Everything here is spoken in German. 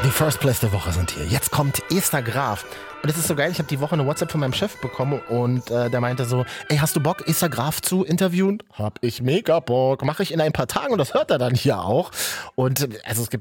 Die First Place der Woche sind hier. Jetzt kommt Esther Graf. Und es ist so geil, ich habe die Woche eine WhatsApp von meinem Chef bekommen und der meinte so, ey, hast du Bock, Esther Graf zu interviewen? Hab ich mega Bock. Mache ich in ein paar Tagen und das hört er dann hier auch. Und also es gibt